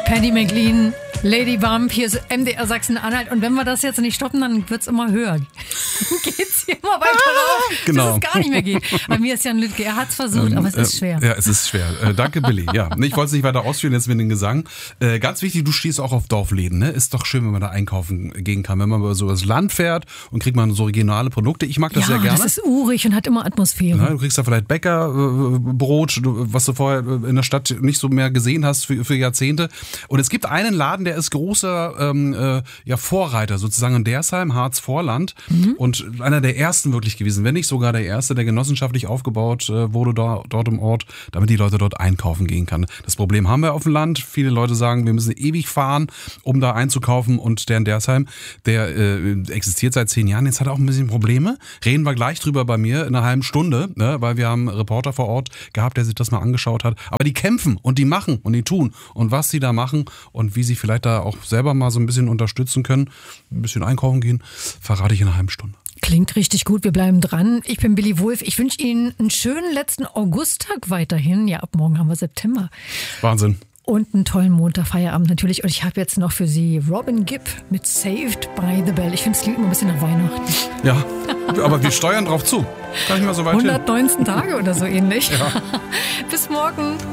Paddy McLean, Lady Bump, hier ist MDR Sachsen-Anhalt. Und wenn wir das jetzt nicht stoppen, dann wird es immer höher. Geht's hier immer weiter rauf, genau. Dass es gar nicht mehr geht. Bei mir ist Jan Lüttke, er hat es versucht, aber es ist schwer. Ja, es ist schwer. Danke, Billy. Ja, ich wollte es nicht weiter ausführen jetzt mit dem Gesang. Ganz wichtig, du stehst auch auf Dorfläden. Ne? Ist doch schön, wenn man da einkaufen gehen kann. Wenn man über so das Land fährt und kriegt man so regionale Produkte. Ich mag das sehr gerne. Das ist urig und hat immer Atmosphäre. Na, du kriegst da vielleicht Bäckerbrot, was du vorher in der Stadt nicht so mehr gesehen hast für Jahrzehnte. Und es gibt einen Laden, der ist großer Vorreiter sozusagen in Dersheim, Harz-Vorland. Und einer der ersten wirklich gewesen, wenn nicht sogar der erste, der genossenschaftlich aufgebaut wurde dort im Ort, damit die Leute dort einkaufen gehen können. Das Problem haben wir auf dem Land. Viele Leute sagen, wir müssen ewig fahren, um da einzukaufen. Und der in Dersheim, der existiert seit 10 Jahren. Jetzt hat er auch ein bisschen Probleme. Reden wir gleich drüber bei mir in einer halben Stunde, ne? Weil wir haben einen Reporter vor Ort gehabt, der sich das mal angeschaut hat. Aber die kämpfen und die machen und die tun. Und was sie da machen und wie sie vielleicht da auch selber mal so ein bisschen unterstützen können, ein bisschen einkaufen gehen, verrate ich in einer halben Stunde. Klingt richtig gut, wir bleiben dran. Ich bin Billy Wulff. Ich wünsche Ihnen einen schönen letzten Augusttag weiterhin. Ja, ab morgen haben wir September. Wahnsinn. Und einen tollen Montagfeierabend natürlich. Und ich habe jetzt noch für Sie Robin Gibb mit Saved by the Bell. Ich finde, es klingt immer ein bisschen nach Weihnachten. Ja, aber wir steuern drauf zu. Kann ich mal so weit 119 Tage oder so ähnlich. Ja. Bis morgen.